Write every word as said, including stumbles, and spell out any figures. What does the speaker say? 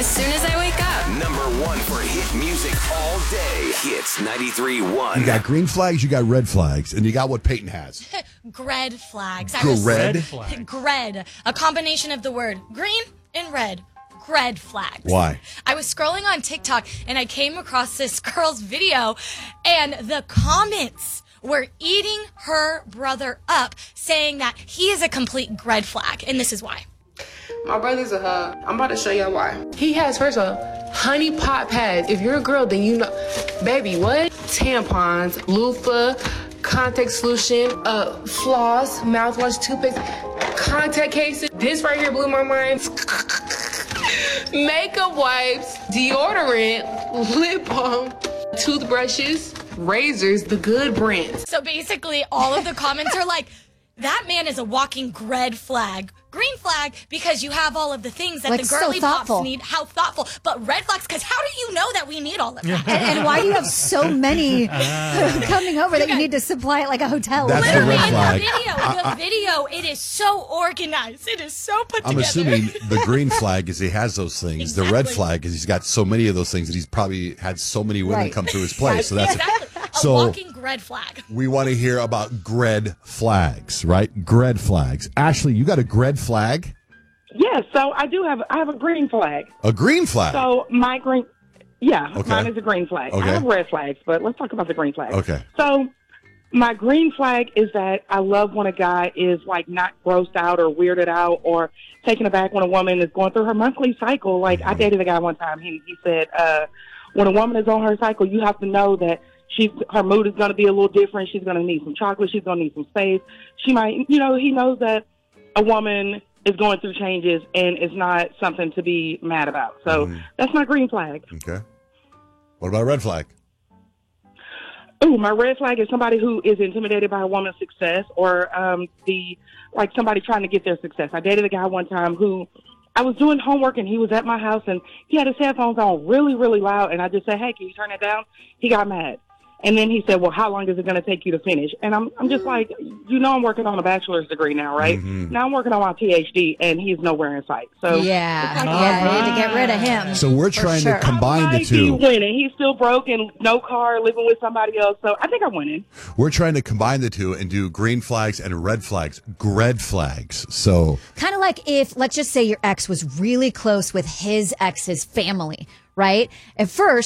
as soon as I wake up. Number one for hit music all day. Hits ninety-three point one. You got green flags, you got red flags, and you got what Peyton has. Gred flags. I was, Gred? Gred. A combination of the word green and red. Gred flags. Why? I was scrolling on TikTok and I came across this girl's video and the comments were eating her brother up, saying that he is a complete Gred flag. And this is why. My brother's a hug. I'm about to show y'all why. He has, first of all, honey pot pads. If you're a girl, then you know. Baby, what? Tampons, loofah, contact solution, uh, floss, mouthwash, toothpaste, contact cases. This right here blew my mind. Makeup wipes, deodorant, lip balm, toothbrushes, razors, the good brands. So basically, all of the comments are like, that man is a walking Gred flag. Green flag, because you have all of the things that like the girly so pops need. How thoughtful. But red flags, because how do you know that we need all of that? and, and why do you have so many coming over that you need to supply it like a hotel? That's the Literally red in flag. the video, I, the I, video, it is so organized. It is so put I'm together. assuming the green flag is he has those things. Exactly. The red flag is he's got so many of those things that he's probably had so many women Right. come through his place. So that's Exactly. A so walking Gred flag. we want to hear about Gred flags, right? Gred flags. Ashley, you got a Gred flag? Yes, so I do have I have a green flag. A green flag. So my green, yeah, Okay. mine is a green flag. Okay. I have red flags, but let's talk about the green flag. Okay. So my green flag is that I love when a guy is like not grossed out or weirded out or taken aback when a woman is going through her monthly cycle. Like I dated a guy one time. He he said, uh, when a woman is on her cycle, you have to know that she's her mood is going to be a little different. She's going to need some chocolate. She's going to need some space. She might, you know, he knows that a woman is going through changes and it's not something to be mad about. So Mm. that's my green flag. Okay. What about a red flag? Ooh, my red flag is somebody who is intimidated by a woman's success or um, the like somebody trying to get their success. I dated a guy one time who I was doing homework and he was at my house and he had his headphones on really, really loud. And I just said, hey, can you turn it down? He got mad. And then he said, well, how long is it going to take you to finish? And I'm I'm just like, you know, I'm working on a bachelor's degree now, right? Mhm. Now I'm working on my P H D and he's nowhere in sight. So Yeah, it's like, yeah, you need to get rid of him. So we're For trying sure. to combine I the might be two. winning. He's still broke and no car, living with somebody else. So I think I'm winning. We're trying to combine the two and do green flags and red flags. Gred flags. So Kind of like if, let's just say your ex was really close with his ex's family, right? At first,